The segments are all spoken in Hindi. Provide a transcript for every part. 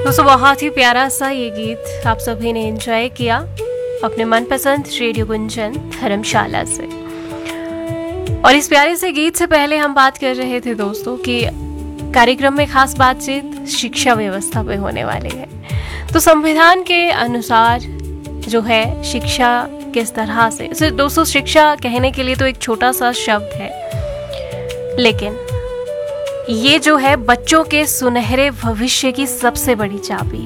दोस्तों बहुत ही प्यारा सा ये गीत आप सभी ने एंजॉय किया अपने मनपसंद रेडियो गुंजन धर्मशाला से। और इस प्यारे से गीत से पहले हम बात कर रहे थे दोस्तों कि कार्यक्रम में खास बातचीत शिक्षा व्यवस्था पे होने वाली है। तो संविधान के अनुसार जो है शिक्षा किस तरह से दोस्तों, शिक्षा कहने के लिए तो एक छोटा सा शब्द है, लेकिन ये जो है बच्चों के सुनहरे भविष्य की सबसे बड़ी चाबी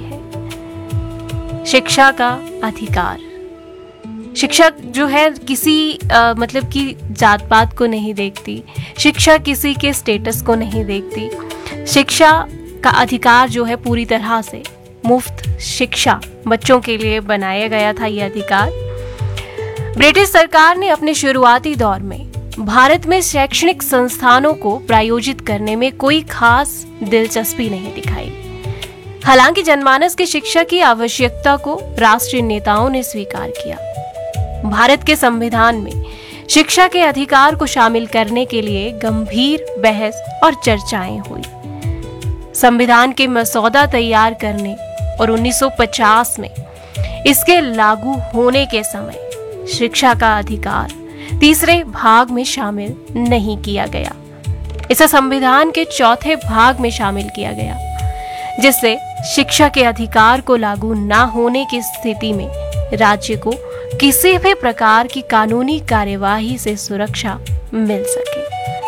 है। शिक्षा का अधिकार, शिक्षा जो है किसी मतलब कि जात पात को नहीं देखती, शिक्षा किसी के स्टेटस को नहीं देखती। शिक्षा का अधिकार जो है पूरी तरह से मुफ्त शिक्षा बच्चों के लिए बनाया गया था। ये अधिकार ब्रिटिश सरकार ने अपने शुरुआती दौर में भारत में शैक्षणिक संस्थानों को प्रायोजित करने में कोई खास दिलचस्पी नहीं दिखाई। हालांकि जनमानस की शिक्षा की आवश्यकता को राष्ट्रीय नेताओं ने स्वीकार किया। भारत के संविधान में शिक्षा के अधिकार को शामिल करने के लिए गंभीर बहस और चर्चाएं हुई। संविधान के मसौदा तैयार करने और 1950 में इसके लागू होने के समय शिक्षा का अधिकार तीसरे भाग में शामिल नहीं किया गया। इसे संविधान के चौथे भाग में शामिल किया गया, जिससे शिक्षा के अधिकार को लागू न होने की स्थिति में राज्य को किसी भी प्रकार की कानूनी कार्यवाही से सुरक्षा मिल सके।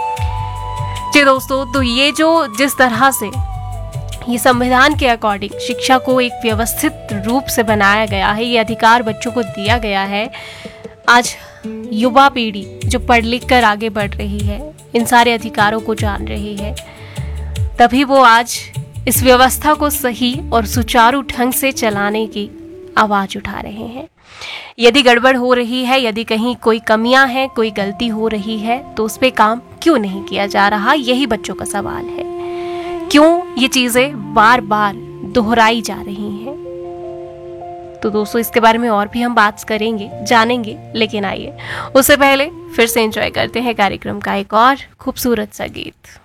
जी दोस्तों, तो ये जो जिस तरह से ये संविधान के अकॉर्डिंग शिक्षा को एक व्यवस्थित रूप से बनाया गया है, ये अधिकार बच्चों को दिया गया है। आज युवा पीढ़ी जो पढ़ लिख कर आगे बढ़ रही है, इन सारे अधिकारों को जान रही है, तभी वो आज इस व्यवस्था को सही और सुचारू ढंग से चलाने की आवाज उठा रहे हैं। यदि गड़बड़ हो रही है, यदि कहीं कोई कमियां हैं, कोई गलती हो रही है, तो उस पे काम क्यों नहीं किया जा रहा, यही बच्चों का सवाल है। क्यों ये चीजें बार बार दोहराई जा रही हैं? तो दोस्तों इसके बारे में और भी हम बात करेंगे, जानेंगे, लेकिन आइए उससे पहले फिर से एंजॉय करते हैं कार्यक्रम का एक और खूबसूरत सा गीत।